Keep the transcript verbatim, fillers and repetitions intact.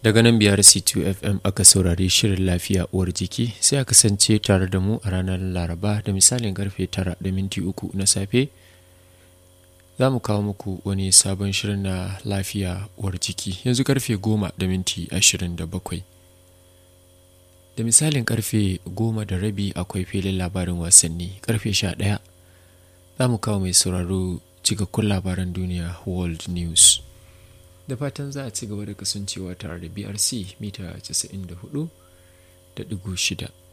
Daga nan biyar C two F M aka saurari shirin lafiya uwar jiki, sai a kasance tare da mu a ranar Laraba da misalin karfe tara da minti uku na safe. Za mu kawo muku wani sabon shirin na lafiya uwar jiki yanzu karfe goma da minti ashirin da bakwai. Da misalin karfe goma da rabi akwai filin labarin wasanni, karfe sha ɗaya za mu kawo mai sauraro cikakkun labaran duniya World News. Da fatan za a ci gaba da kasancewa tare da B R C mita casa'in da hudu da ɗigo shida.